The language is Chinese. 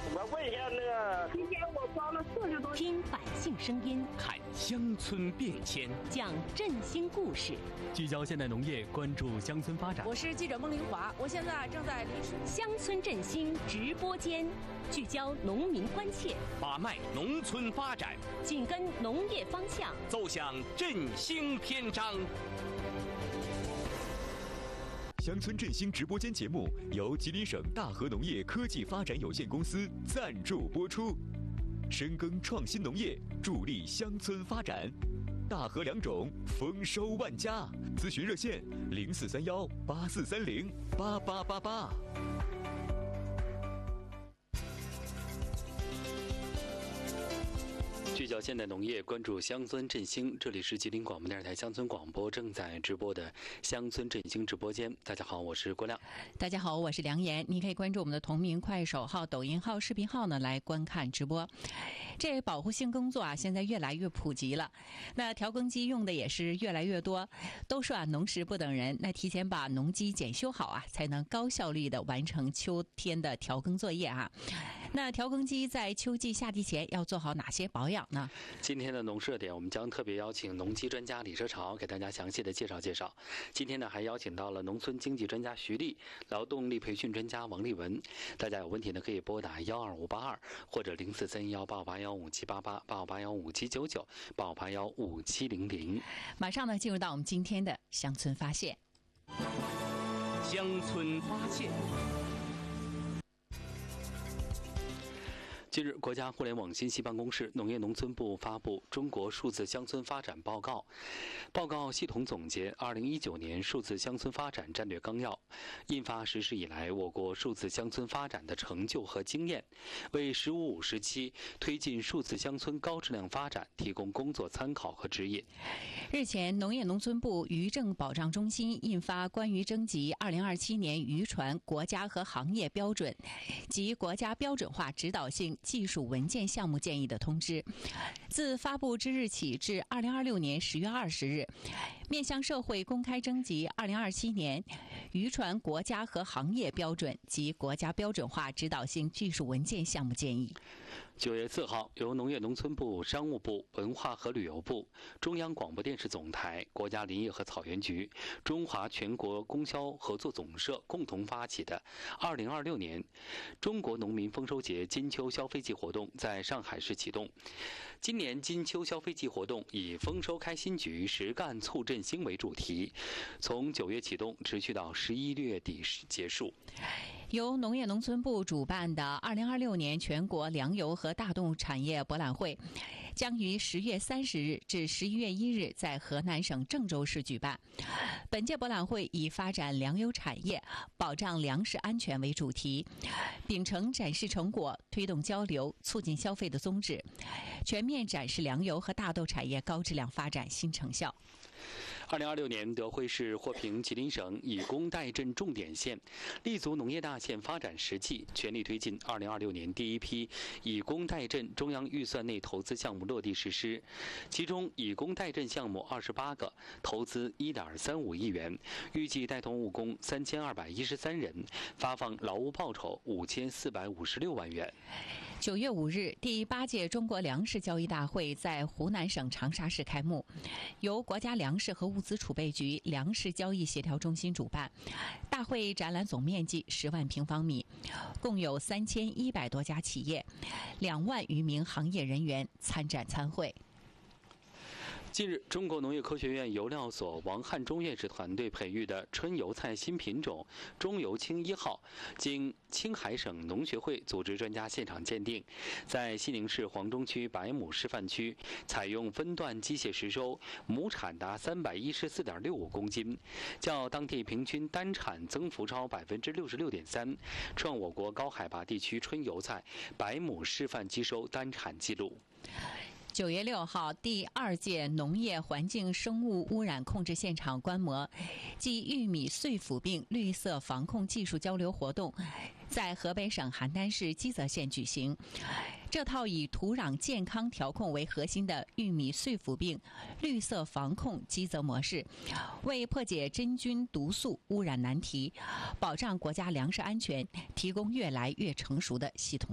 我问一下那个， 今天我包了40多。 听百姓声音， 看乡村变迁， 讲振兴故事， 聚焦现代农业，关注乡村发展。 我是记者孟玲华，我现在正在丽水乡村振兴直播间，聚焦农民关切， 把脉农村发展， 紧跟农业方向， 奏响振兴篇章。 乡村振兴直播间节目由吉林省大和农业科技发展有限公司赞助播出，深耕创新农业，助力乡村发展。大和良种，丰收万家。咨询热线：043184308888。 聚焦现代农业，关注乡村振兴。这里是吉林广播电视台乡村广播正在直播的乡村振兴直播间。大家好，我是郭亮。 大家好，我是梁岩。您可以关注我们的同名快手号、抖音号、视频号呢，来观看直播。这保护性耕作啊，现在越来越普及了。那调耕机用的也是越来越多。都说啊，农时不等人，那提前把农机检修好啊，才能高效率的完成秋天的调耕作业啊。那调耕机在秋季下地前要做好哪些保养呢？ 今天的农事热点，我们将特别邀请农机专家李社潮给大家详细的介绍。今天呢，还邀请到了农村经济专家徐丽、劳动力培训专家王丽文。大家有问题呢，可以拨打12582或者04318581578885579985815700。 马上呢，进入到我们今天的乡村发现。 乡村发现。 近日，国家互联网信息办公室、农业农村部发布《中国数字乡村发展报告》。报告系统总结2019年数字乡村发展战略纲要，印发实施以来我国数字乡村发展的成就和经验，为“十五五”时期推进数字乡村高质量发展提供工作参考和指引。 日前，农业农村部渔政保障中心印发关于征集2027年渔船国家和行业标准及国家标准化指导性技术文件项目建议的通知，自发布之日起至2026年10月20日，面向社会公开征集2027年渔船国家和行业标准及国家标准化指导性技术文件项目建议。 9月4号，由农业农村部、商务部、文化和旅游部、中央广播电视总台、国家林业和草原局、中华全国供销合作总社共同发起的2026年中国农民丰收节金秋消费季活动在上海市启动。今年金秋消费季活动以丰收开新局，实干促振兴为主题，从9月启动，持续到11月底结束。 由农业农村部主办的2026年全国粮油和大豆产业博览会将于10月30日至11月1日在河南省郑州市举办。本届博览会以发展粮油产业、保障粮食安全为主题，秉承展示成果、推动交流、促进消费的宗旨，全面展示粮油和大豆产业高质量发展新成效。 2026年，德惠市获评吉林省以工代赈重点县，立足农业大县发展实际，全力推进2026年第一批以工代赈中央预算内投资项目落地实施。其中，以工代赈项目28个，投资1.35亿元，预计带动务工3213人，发放劳务报酬5456万元。 9月5日，第8届中国粮食交易大会在湖南省长沙市开幕，由国家粮食和物资储备局粮食交易协调中心主办。大会展览总面积10万平方米，共有3100多家企业，2万余名行业人员参展参会。 近日，中国农业科学院油料所王汉忠院士团队培育的春油菜新品种中油青1号，经青海省农学会组织专家现场鉴定，在西宁市黄忠区白亩示范区采用分段机械实收，亩产达314.65公斤，较当地平均单产增幅超66.3%，创我国高海拔地区春油菜白亩示范机收单产纪录。 9月6号，第2届农业环境生物污染控制现场观摩暨玉米穗腐病绿色防控技术交流活动在河北省邯郸市基泽县举行。这套以土壤健康调控为核心的玉米穗腐病绿色防控基泽模式，为破解真菌毒素污染难题，保障国家粮食安全提供越来越成熟的系统